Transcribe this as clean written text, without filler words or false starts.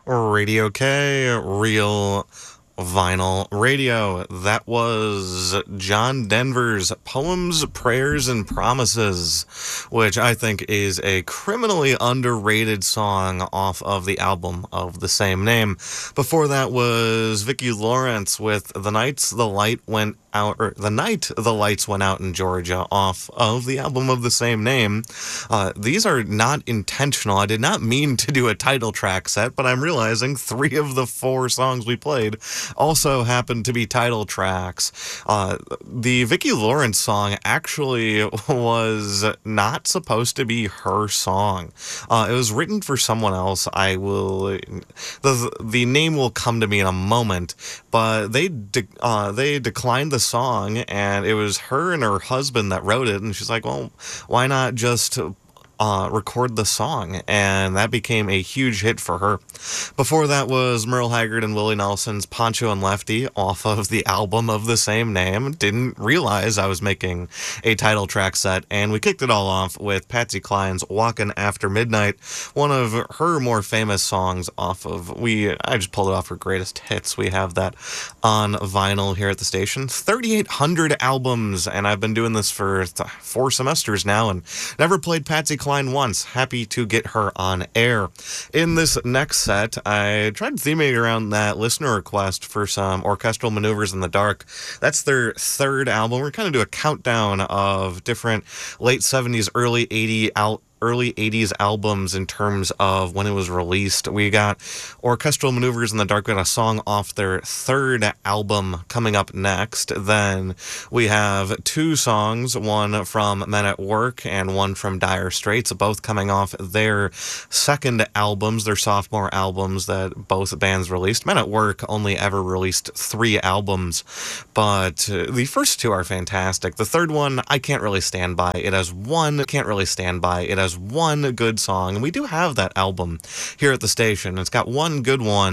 Radio K, Real Vinyl Radio. That was John Denver's Poems, Prayers, and Promises, which I think is a criminally underrated song off of the album of the same name. Before that was Vicki Lawrence with The Nights the Light Went Out, or The Night the Lights Went Out in Georgia, off of the album of the same name. These are not intentional. I did not mean to do a title track set, but I'm realizing 3 of the 4 songs we played also happened to be title tracks. The Vicki Lawrence song actually was not supposed to be her song. It was written for someone else. The name will come to me in a moment, but they declined the song, and it was her and her husband that wrote it, and she's like, well, why not just record the song? And that became a huge hit for her. Before that was Merle Haggard and Willie Nelson's Poncho and Lefty off of the album of the same name. Didn't realize I was making a title track set, and we kicked it all off with Patsy Cline's Walkin' After Midnight, one of her more famous songs off of, I just pulled it off her greatest hits. We have that on vinyl here at the station. 3,800 albums, and I've been doing this for 4 semesters now and never played Patsy Cline once. Happy to get her on air. In this next set, I tried theming around that listener request for some Orchestral Maneuvers in the Dark. That's their 3rd album. We're kind of do a countdown of different late 70s, early 80s albums in terms of when it was released. We got Orchestral Maneuvers in the Dark. We got a song off their 3rd album coming up next. Then we have 2 songs, one from Men at Work and one from Dire Straits, both coming off their 2nd albums, their sophomore albums that both bands released. Men at Work only ever released 3 albums, but the first 2 are fantastic. The 3rd one, I can't really stand by. It has one good song, and we do have that album here at the station. It's got one good one